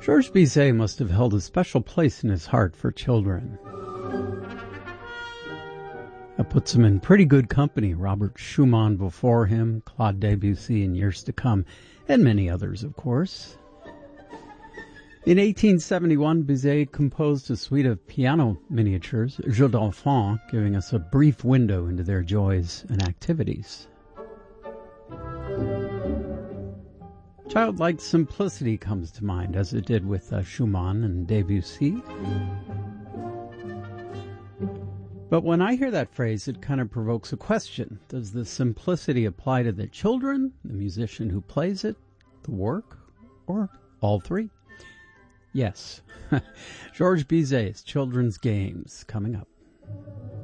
Georges Bizet must have held a special place in his heart for children. That puts him in pretty good company. Robert Schumann before him, Claude Debussy in years to come, and many others, of course. In 1871, Bizet composed a suite of piano miniatures, Jeux d'enfants, giving us a brief window into their joys and activities. Childlike simplicity comes to mind, as it did with Schumann and Debussy. But when I hear that phrase, it kind of provokes a question. Does the simplicity apply to the children, the musician who plays it, the work, or all three? Yes. Georges Bizet's Children's Games coming up.